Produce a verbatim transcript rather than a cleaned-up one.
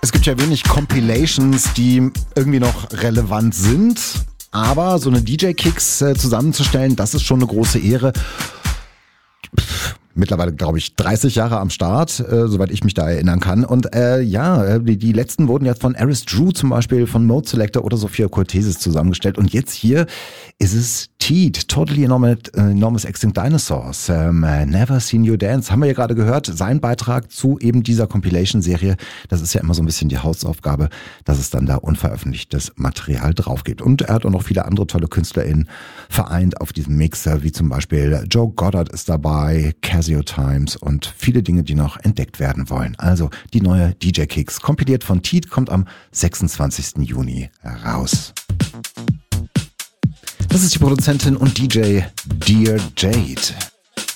Es gibt ja wenig Compilations, die irgendwie noch relevant sind, aber so eine D J-Kicks äh, zusammenzustellen, das ist schon eine große Ehre. Pff. Mittlerweile, glaube ich, dreißig Jahre am Start, äh, soweit ich mich da erinnern kann. Und äh, ja, die, die letzten wurden jetzt von Aris Drew zum Beispiel, von Mode Selector oder Sophia Cortesis zusammengestellt. Und jetzt hier ist es Teed, Totally Enormous, Enormous Extinct Dinosaurs, ähm, Never Seen You Dance. Haben wir ja gerade gehört, sein Beitrag zu eben dieser Compilation-Serie. Das ist ja immer so ein bisschen die Hausaufgabe, dass es dann da unveröffentlichtes Material drauf gibt. Und er hat auch noch viele andere tolle KünstlerInnen vereint auf diesem Mixer, wie zum Beispiel Joe Goddard ist dabei, Casio Times und viele Dinge, die noch entdeckt werden wollen. Also die neue D J-Kicks, kompiliert von Teed, kommt am sechsundzwanzigsten Juni raus. Das ist die Produzentin und D J Dear Jade.